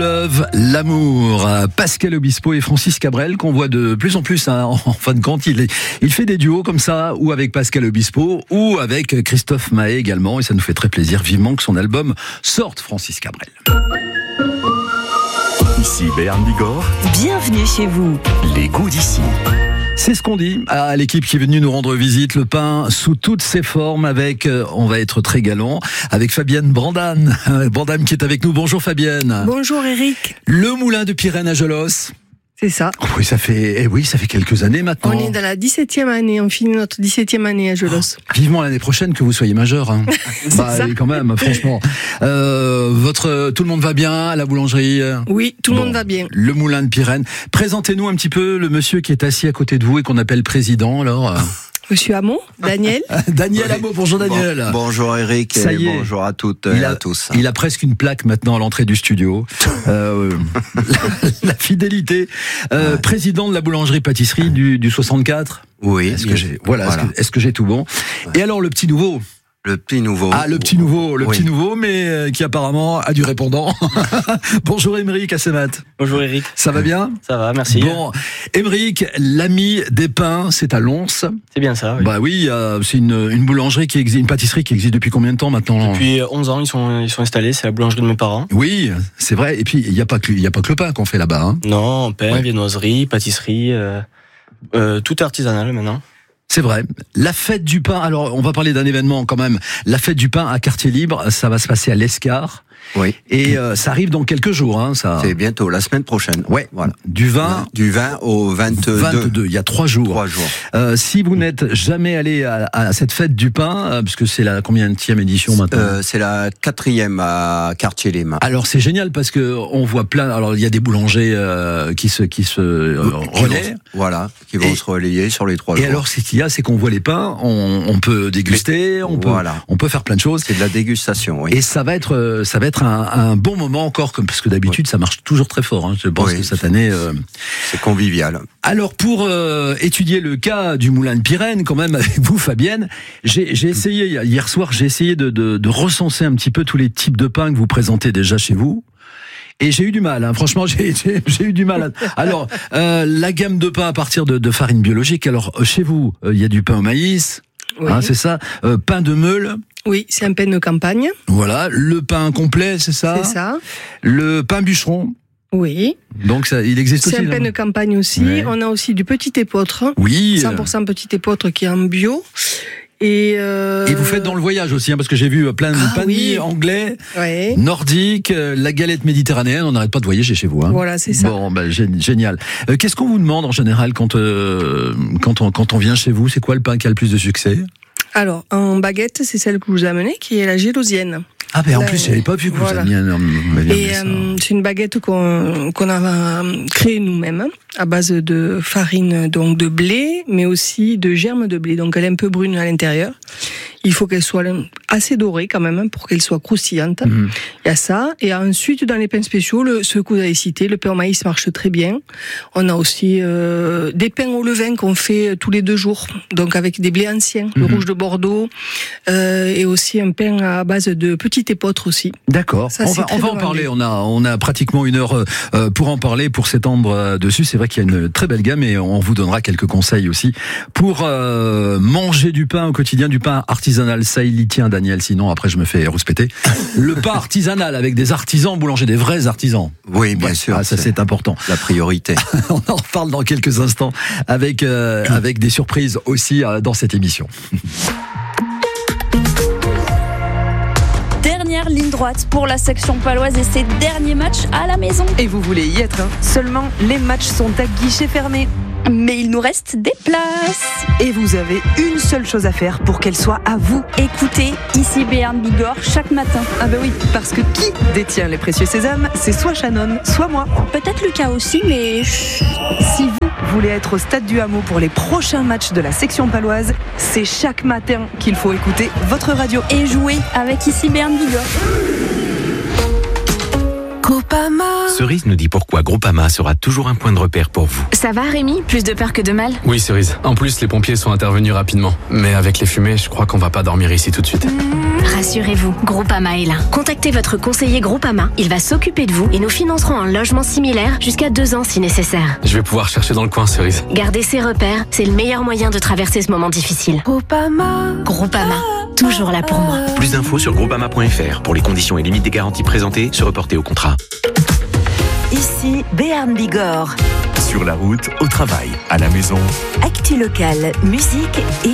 Love, l'amour, Pascal Obispo et Francis Cabrel qu'on voit de plus en plus en fin de compte. Il fait des duos comme ça, ou avec Pascal Obispo, ou avec Christophe Maé également, et ça nous fait très plaisir vivement que son album sorte, Francis Cabrel. Ici Béarn Bigorre. Bienvenue chez vous. Les goûts d'ici. C'est ce qu'on dit à l'équipe qui est venue nous rendre visite, le pain sous toutes ses formes avec, on va être très galant, avec Fabienne Brandam qui est avec nous. Bonjour Fabienne. Bonjour Eric. Le moulin de Pirène à Gelos. C'est ça. Oui, ça fait quelques années maintenant. On est dans la 17e année, on finit notre 17e année à Gelos. Vivement l'année prochaine que vous soyez majeur. Hein. Ça. Quand même, franchement. Tout le monde va bien à la boulangerie? Oui, tout le monde va bien. Le moulin de Pirène. Présentez-nous un petit peu le monsieur qui est assis à côté de vous et qu'on appelle président, alors. Monsieur Hamon, Daniel. Daniel Hamon, bonjour Daniel. Bonjour Eric, Ça y est. Bonjour à toutes et à tous. Il a presque une plaque maintenant à l'entrée du studio. La fidélité. Président de la boulangerie-pâtisserie du 64. Oui. Est-ce que j'ai tout bon? Et alors le petit nouveau? Le petit nouveau. Ah, le petit nouveau, mais qui apparemment a du répondant. Bonjour Émeric Assemat. Bonjour Eric. Ça va bien? Ça va, merci. Bon, Émeric, l'ami des pains, c'est à Lons. C'est bien ça, oui. Bah oui, c'est une boulangerie qui existe, une pâtisserie qui existe depuis combien de temps maintenant? Depuis 11 ans, ils sont installés, c'est la boulangerie de mes parents. Oui, c'est vrai. Et puis, il y a pas que le pain qu'on fait là-bas, hein. Non, pain, viennoiserie, pâtisserie, tout est artisanal maintenant. C'est vrai. La fête du pain. Alors, on va parler d'un événement quand même. La fête du pain à Quartier Libre, ça va se passer à l'Escar. Oui. Et ça arrive dans quelques jours, hein, ça. C'est bientôt, la semaine prochaine. Ouais. Voilà. Du 20 au 22. 22. Il y a 3 jours. 3 jours. Si vous n'êtes jamais allé à cette fête du pain, puisque c'est la combienième édition maintenant? C'est la 4e à Quartier Libre. Alors c'est génial parce que on voit plein. Alors il y a des boulangers qui se relaient. Qui vont se relayer sur les 3 jours. Et alors ce qu'il y a, c'est qu'on voit les pains, on peut déguster, on peut faire plein de choses. C'est de la dégustation, oui. Et ça va être un bon moment encore, parce que d'habitude ça marche toujours très fort. Hein. Je pense que cette année c'est convivial. Alors pour étudier le cas du moulin de Pirène, quand même avec vous Fabienne, j'ai essayé hier soir, de recenser un petit peu tous les types de pains que vous présentez déjà chez vous. Et j'ai eu du mal, hein. Franchement, j'ai eu du mal. Alors, la gamme de pain à partir de farine biologique. Alors, chez vous, il y a du pain au maïs, Oui. Hein, c'est ça. Pain de meule. Oui, c'est un pain de campagne. Voilà, le pain complet, c'est ça. C'est ça. Le pain bûcheron. Oui. Donc ça, il existe aussi. C'est un pain de campagne aussi. Ouais. On a aussi du petit épeautre. Oui. 100% petit épeautre qui est en bio. Et vous faites dans le voyage aussi, hein, parce que j'ai vu plein de pains de mie anglais, nordiques, la galette méditerranéenne. On n'arrête pas de voyager chez vous. Hein. Voilà, c'est ça. Bon, génial. Qu'est-ce qu'on vous demande en général quand on vient chez vous? C'est quoi le pain qui a le plus de succès? Alors, en baguette, c'est celle que je vous ai amenée, qui est la gélosienne. Ah ben en plus, j'avais pas vu que vous aviez c'est une baguette qu'on a créée nous-mêmes à base de farine, donc de blé, mais aussi de germe de blé. Donc elle est un peu brune à l'intérieur. Il faut qu'elle soit assez dorée quand même pour qu'elle soit croustillante. Il y a ça. Et ensuite, dans les pains spéciaux, ceux que vous avez cités, le pain au maïs marche très bien. On a aussi des pains au levain qu'on fait tous les 2 jours, donc avec des blés anciens, le rouge de Bordeaux, et aussi un pain à base de petit épeautre aussi. D'accord. On va en parler. On a pratiquement 1 heure pour en parler, pour s'étendre dessus. C'est vrai qu'il y a une très belle gamme et on vous donnera quelques conseils aussi pour manger du pain au quotidien, du pain artisanal. Ça, il y tient, Daniel. Sinon, après, je me fais rouspéter. Le pain artisanal avec des artisans boulangers, des vrais artisans. Oui, bien sûr. Ah, ça, c'est important. La priorité. On en reparle dans quelques instants avec des surprises aussi dans cette émission. Dernière ligne droite pour la section paloise et ses derniers matchs à la maison. Et vous voulez y être, hein? Seulement, les matchs sont à guichet fermé. Mais il nous reste des places. Et vous avez une seule chose à faire pour qu'elle soit à vous. Écoutez, ici Béarn Bigorre chaque matin. Ah bah oui, parce que qui détient les précieux sésames, c'est soit Shannon, soit moi. Peut-être Lucas aussi, mais si vous voulez être au Stade du Hameau pour les prochains matchs de la section paloise, c'est chaque matin qu'il faut écouter votre radio. Et jouer avec ici Béarn Bigorre. Cerise nous dit pourquoi Groupama sera toujours un point de repère pour vous. Ça va Rémi? Plus de peur que de mal? Oui Cerise, en plus les pompiers sont intervenus rapidement. Mais avec les fumées, je crois qu'on va pas dormir ici tout de suite. Rassurez-vous, Groupama est là. Contactez votre conseiller Groupama, il va s'occuper de vous et nous financerons un logement similaire jusqu'à 2 ans si nécessaire. Je vais pouvoir chercher dans le coin Cerise. Gardez ces repères, c'est le meilleur moyen de traverser ce moment difficile. Groupama, toujours là pour moi. Plus d'infos sur groupama.fr pour les conditions et limites des garanties présentées, se reporter au contrat. Ici Béarn Bigorre. Sur la route, au travail, à la maison. Actu locale, musique et